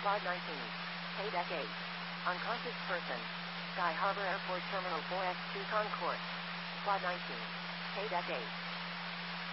Squad 19. Paydeck 8. Unconscious person. Sky Harbor Airport Terminal 4X2 Concourse. Squad 19. Paydeck 8.